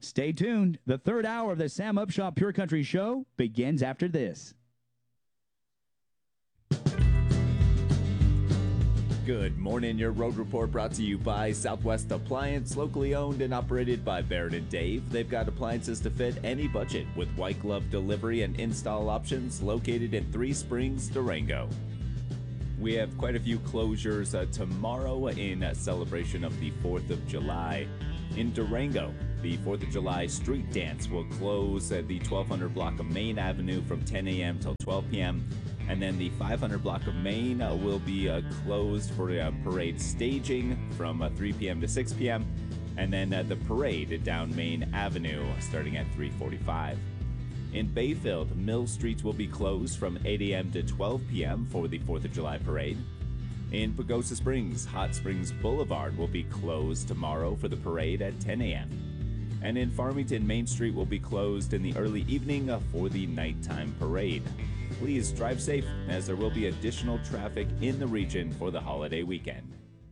Stay tuned. The third hour of the Sam Upshaw Pure Country Show begins after this. Good morning. Your road report brought to you by Southwest Appliance, locally owned and operated by Barrett and Dave. They've got appliances to fit any budget with white glove delivery and install options located in Three Springs, Durango. We have quite a few closures tomorrow in celebration of the 4th of July. In Durango, the 4th of July street dance will close at the 1200 block of Main Avenue from 10 a.m. till 12 p.m. And then the 500 block of Main will be closed for parade staging from 3 p.m. to 6 p.m. And then the parade down Main Avenue starting at 3:45. In Bayfield, Mill Streets will be closed from 8 a.m. to 12 p.m. for the 4th of July parade. In Pagosa Springs, Hot Springs Boulevard will be closed tomorrow for the parade at 10 a.m. And in Farmington, Main Street will be closed in the early evening for the nighttime parade. Please drive safe, as there will be additional traffic in the region for the holiday weekend.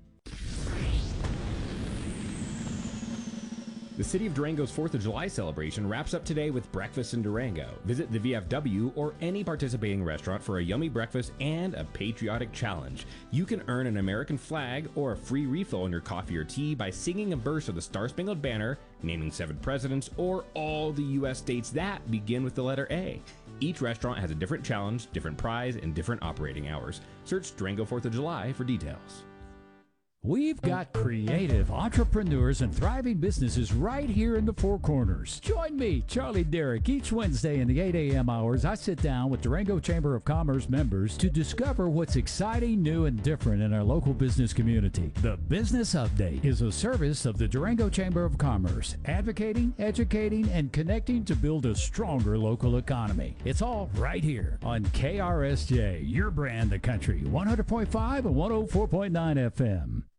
The City of Durango's 4th of July celebration wraps up today with breakfast in Durango. Visit the VFW or any participating restaurant for a yummy breakfast and a patriotic challenge. You can earn an American flag or a free refill on your coffee or tea by singing a verse of the Star-Spangled Banner, naming 7 presidents, or all the U.S. states that begin with the letter A. Each restaurant has a different challenge, different prize, and different operating hours. Search Durango 4th of July for details. We've got creative entrepreneurs and thriving businesses right here in the Four Corners. Join me, Charlie Derrick, each Wednesday in the 8 a.m. hours. I sit down with Durango Chamber of Commerce members to discover what's exciting, new, and different in our local business community. The Business Update is a service of the Durango Chamber of Commerce, advocating, educating, and connecting to build a stronger local economy. It's all right here on KRSJ, your brand of country, 100.5 and 104.9 FM.